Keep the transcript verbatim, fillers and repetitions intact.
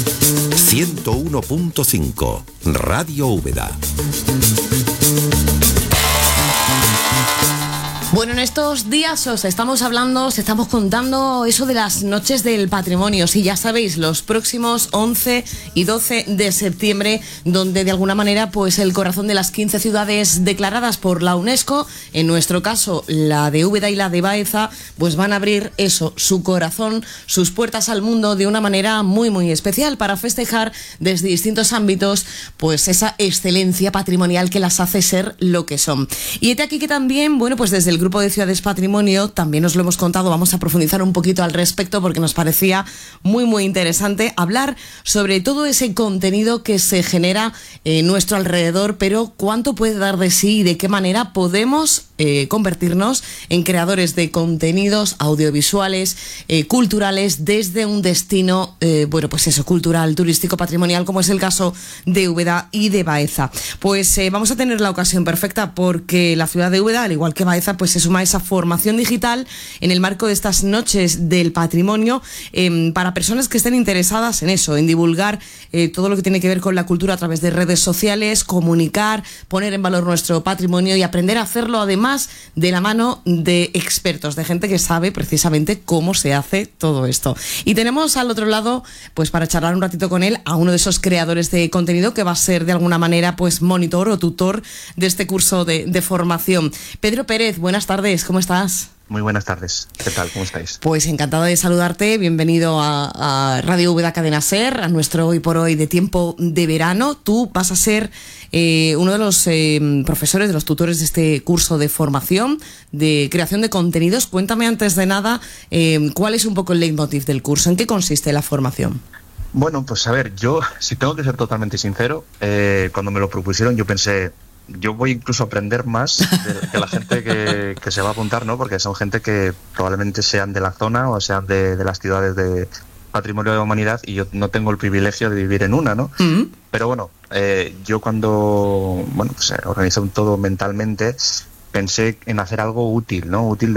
ciento uno punto cinco Radio Úbeda. Bueno, en estos días os estamos hablando, os estamos contando eso de las noches del patrimonio. Sí, ya sabéis, los próximos once y doce de septiembre, donde de alguna manera pues el corazón de las quince ciudades declaradas por la UNESCO, en nuestro caso la de Úbeda y la de Baeza, pues van a abrir eso, su corazón, sus puertas al mundo de una manera muy muy especial para festejar desde distintos ámbitos pues esa excelencia patrimonial que las hace ser lo que son. Y este aquí que también, bueno, pues desde el Grupo de Ciudades Patrimonio también os lo hemos contado, vamos a profundizar un poquito al respecto porque nos parecía muy muy interesante hablar sobre todo ese contenido que se genera en nuestro alrededor, pero cuánto puede dar de sí y de qué manera podemos eh, convertirnos en creadores de contenidos audiovisuales, eh, culturales desde un destino, eh, bueno pues eso, cultural, turístico, patrimonial, como es el caso de Úbeda y de Baeza. Pues eh, vamos a tener la ocasión perfecta porque la ciudad de Úbeda, al igual que Baeza, pues se suma esa formación digital en el marco de estas noches del patrimonio eh, para personas que estén interesadas en eso, en divulgar eh, todo lo que tiene que ver con la cultura a través de redes sociales, comunicar, poner en valor nuestro patrimonio y aprender a hacerlo además de la mano de expertos, de gente que sabe precisamente cómo se hace todo esto. Y tenemos al otro lado, pues para charlar un ratito con él, a uno de esos creadores de contenido que va a ser de alguna manera pues monitor o tutor de este curso de, de formación. Pedro Pérez, buenas tardes, ¿cómo estás? Muy buenas tardes, ¿qué tal? ¿Cómo estáis? Pues encantado de saludarte, bienvenido a, a Radio Úbeda Cadena Ser, a nuestro Hoy por Hoy de tiempo de verano. Tú vas a ser eh, uno de los eh, profesores, de los tutores de este curso de formación, de creación de contenidos. Cuéntame antes de nada, eh, ¿cuál es un poco el leitmotiv del curso? ¿En qué consiste la formación? Bueno, pues a ver, yo, si tengo que ser totalmente sincero, eh, cuando me lo propusieron yo pensé, yo voy incluso a aprender más de, que la gente que, que se va a apuntar, ¿no? Porque son gente que probablemente sean de la zona o sean de, de las ciudades de patrimonio de la humanidad y yo no tengo el privilegio de vivir en una, ¿no? Mm-hmm. Pero bueno, eh, yo cuando, bueno, pues organizé todo mentalmente, pensé en hacer algo útil, ¿no? Útil